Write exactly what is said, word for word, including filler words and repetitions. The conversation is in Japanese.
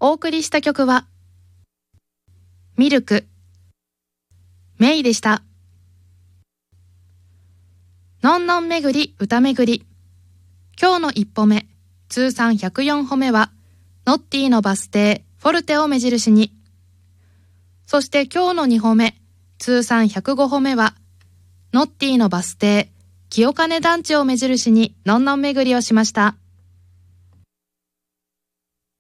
お送りした曲はミルク、メイでした。のんのんめぐり歌めぐり。今日の一歩目、通算ひゃくよんほめはノッティのバス停フォルテを目印に。そして今日のにほめ、通算ひゃくごほめはノッティのバス停清金団地を目印にのんのんめぐりをしました。